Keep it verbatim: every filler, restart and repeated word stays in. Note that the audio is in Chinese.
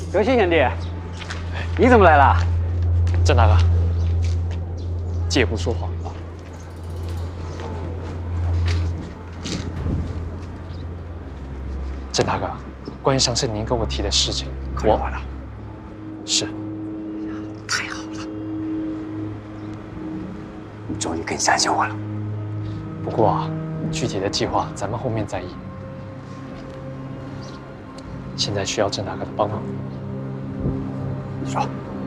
德熙兄弟，你怎么来了？ 郑大哥，借不说谎话。郑大哥，关于上次您跟我提的事情， 我了。 是。 太好了，你终于肯相信我了。 不过啊，具体的计划咱们后面再议。现在需要郑大哥的帮忙。 你说。